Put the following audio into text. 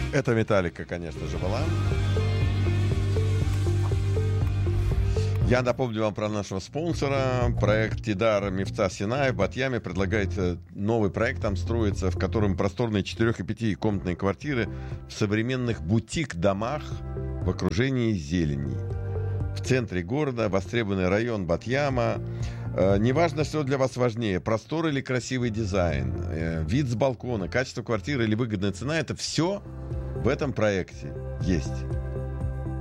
Это «Металлика», конечно же, была. Я напомню вам про нашего спонсора. Проект «Тидар Мифта Синай» в Батьяме предлагает новый проект. Там строится, в котором просторные 4- и 5-комнатные квартиры в современных бутик-домах в окружении зелени. В центре города, востребованный район Батьяма. Неважно, что для вас важнее, простор или красивый дизайн, вид с балкона, качество квартиры или выгодная цена, это все в этом проекте есть.